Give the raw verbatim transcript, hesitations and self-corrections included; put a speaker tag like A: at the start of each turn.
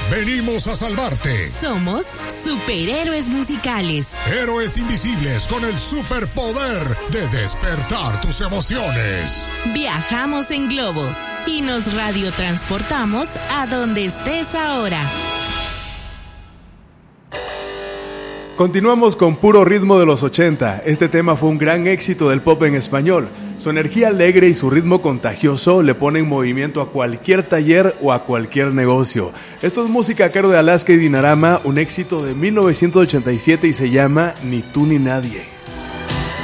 A: venimos a salvarte.
B: Somos superhéroes musicales.
A: Héroes invisibles con el superpoder de despertar tus emociones.
B: Viajamos en globo y nos radiotransportamos a donde estés ahora.
C: Continuamos con puro ritmo de los ochenta. Este tema fue un gran éxito del pop en español. Su energía alegre y su ritmo contagioso le ponen movimiento a cualquier taller o a cualquier negocio. Esto es música a cargo de Alaska y Dinarama, un éxito de mil novecientos ochenta y siete y se llama Ni tú ni nadie.